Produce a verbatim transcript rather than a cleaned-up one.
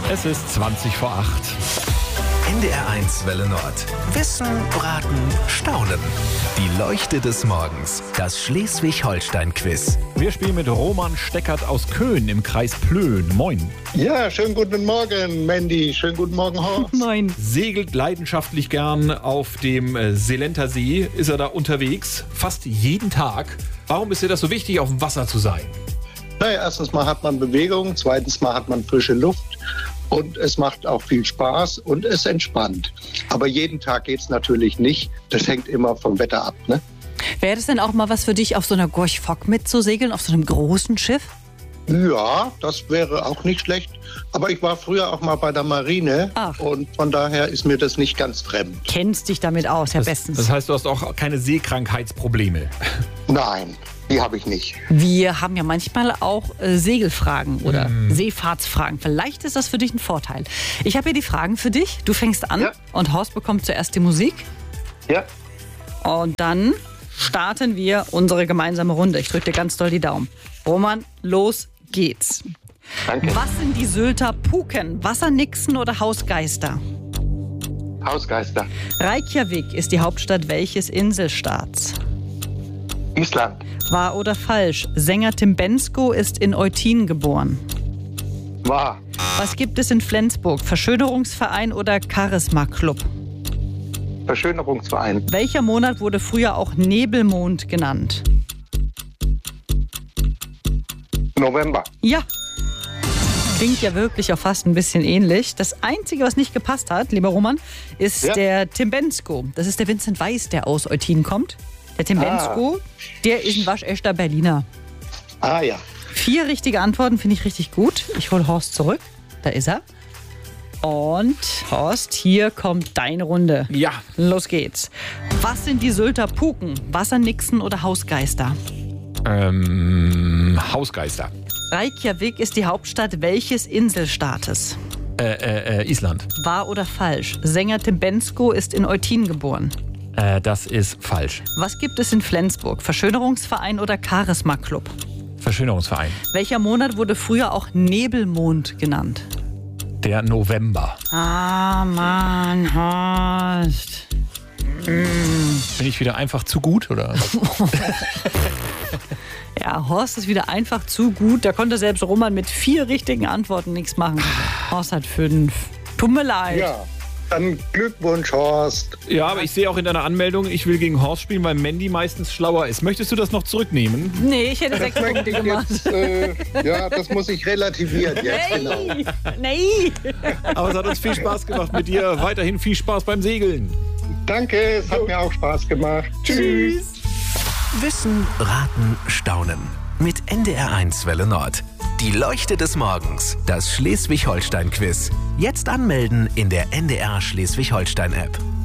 Es ist zwanzig vor acht. N D R eins Welle Nord. Wissen, Raten, Staunen. Die Leuchte des Morgens. Das Schleswig-Holstein-Quiz. Wir spielen mit Roman Steckert aus Köhn im Kreis Plön. Moin. Ja, schönen guten Morgen, Mandy. Schönen guten Morgen, Horst. Moin. Segelt leidenschaftlich gern auf dem äh, Selenter See. Ist er da unterwegs? Fast jeden Tag. Warum ist dir das so wichtig, auf dem Wasser zu sein? Naja, erstens mal hat man Bewegung, zweitens mal hat man frische Luft und es macht auch viel Spaß und es entspannt. Aber jeden Tag geht's natürlich nicht. Das hängt immer vom Wetter ab, ne? Wäre das denn auch mal was für dich, auf so einer Gorch Fock mitzusegeln, auf so einem großen Schiff? Ja, das wäre auch nicht schlecht. Aber ich war früher auch mal bei der Marine. Ach. Und von daher ist mir das nicht ganz fremd. Kennst dich damit aus, ja Das, bestens. das heißt, du hast auch keine Seekrankheitsprobleme. Nein, die habe ich nicht. Wir haben ja manchmal auch äh, Segelfragen oder Mm. Seefahrtsfragen. Vielleicht ist das für dich ein Vorteil. Ich habe hier die Fragen für dich. Du fängst an Ja. und Horst bekommt zuerst die Musik. Ja, Und dann starten wir unsere gemeinsame Runde. Ich drücke dir ganz doll die Daumen. Roman, los geht's. danke. Was sind die Sylter Puken? Wassernixen oder Hausgeister? Hausgeister. Reykjavik ist die Hauptstadt welches Inselstaats? Island. Wahr oder falsch? Sänger Tim Bendzko ist in Eutin geboren. Wahr. Was gibt es in Flensburg? Verschönerungsverein oder Charisma-Club? Verschönerungsverein. Welcher Monat wurde früher auch Nebelmond genannt? November. Ja. Klingt ja wirklich auch fast ein bisschen ähnlich. Das Einzige, was nicht gepasst hat, lieber Roman, ist Ja. der Tim Bendzko. Das ist der Vincent Weiss, der aus Eutin kommt. Der Tim Ah. Bendzko, der ist ein waschechter Berliner. Ah ja. Vier richtige Antworten finde ich richtig gut. Ich hole Horst zurück. Da ist er. Und Horst, hier kommt deine Runde. Ja. Los geht's. Was sind die Sylter Puken? Wassernixen oder Hausgeister? Ähm, Hausgeister. Reykjavik ist die Hauptstadt welches Inselstaates? Äh, äh, äh, Island. Wahr oder falsch? Sänger Tim Bendzko ist in Eutin geboren. Äh, das ist falsch. Was gibt es in Flensburg? Verschönerungsverein oder Charisma-Club? Verschönerungsverein. Welcher Monat wurde früher auch Nebelmond genannt? Der November. Ah, Mann, Horst. Bin ich wieder einfach zu gut, oder? Ja, Horst ist wieder einfach zu gut. Da konnte selbst Roman mit vier richtigen Antworten nichts machen. Horst hat fünf. Tut mir leid. Ja, dann Glückwunsch, Horst. Ja, aber ich sehe auch in deiner Anmeldung, ich will gegen Horst spielen, weil Mandy meistens schlauer ist. Möchtest du das noch zurücknehmen? Nee, ich hätte sechs Das möchte Punkte ich gemacht. jetzt, äh, ja, das muss ich relativieren jetzt, genau. Nee, nee. Aber es hat uns viel Spaß gemacht mit dir. Weiterhin viel Spaß beim Segeln. Danke, es hat mir auch Spaß gemacht. Tschüss. Wissen, Raten, Staunen. Mit N D R eins Welle Nord. Die Leuchte des Morgens. Das Schleswig-Holstein-Quiz. Jetzt anmelden in der N D R Schleswig-Holstein-App.